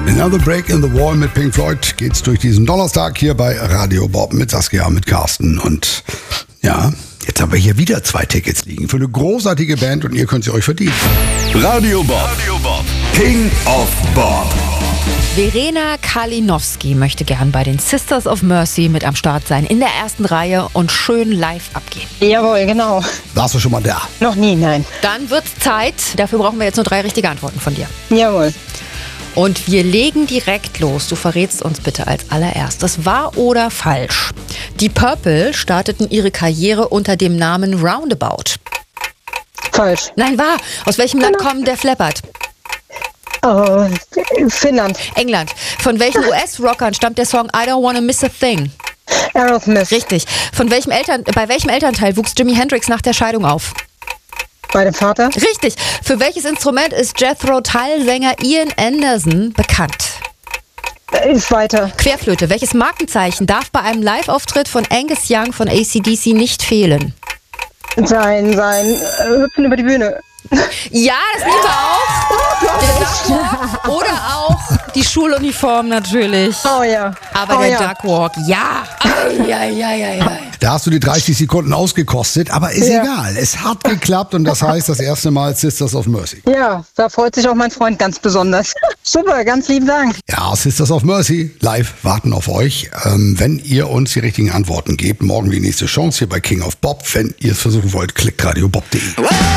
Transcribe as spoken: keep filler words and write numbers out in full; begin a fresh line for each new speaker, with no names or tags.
Another Break in the Wall mit Pink Floyd geht's durch diesen Donnerstag hier bei Radio Bob mit Saskia, mit Carsten und ja, jetzt haben wir hier wieder zwei Tickets liegen für eine großartige Band und ihr könnt sie euch verdienen.
Radio Bob, Radio Bob. King of Bob.
Verena Kalinowski möchte gern bei den Sisters of Mercy mit am Start sein, in der ersten Reihe und schön live abgehen.
Jawohl, genau.
Warst du schon mal da?
Noch nie, nein.
Dann wird's Zeit. Dafür brauchen wir jetzt nur drei richtige Antworten von dir.
Jawohl.
Und wir legen direkt los. Du verrätst uns bitte als allererstes, wahr oder falsch? Die Purple starteten ihre Karriere unter dem Namen Roundabout.
Falsch.
Nein, wahr. Aus welchem Land kommen der Flappert?
Oh, Finnland.
England. Von welchen U S-Rockern stammt der Song I Don't Wanna Miss a Thing?
Aerosmith.
Richtig. Von welchem Eltern, bei welchem Elternteil wuchs Jimi Hendrix nach der Scheidung auf?
Bei dem Vater.
Richtig. Für welches Instrument ist Jethro Tull-Sänger Ian Anderson bekannt?
Ist weiter.
Querflöte. Welches Markenzeichen darf bei einem Live-Auftritt von Angus Young von A C D C nicht fehlen?
Sein, sein, äh, hüpfen über die Bühne.
Ja, das nehmen wir auch. Der Duckwalk oder auch die Schuluniform natürlich.
Oh ja.
Aber
oh,
der
ja.
Duckwalk, ja. Ja, ja, ja, ja.
Da hast du die dreißig Sekunden ausgekostet, aber ist
Ja.
egal. Es hat geklappt und das heißt das erste Mal Sisters of Mercy.
Ja, da freut sich auch mein Freund ganz besonders. Super, ganz lieben Dank.
Ja, Sisters of Mercy live warten auf euch. Ähm, wenn ihr uns die richtigen Antworten gebt, morgen die nächste Chance hier bei King of Bob. Wenn ihr es versuchen wollt, klickt radio bob punkt de.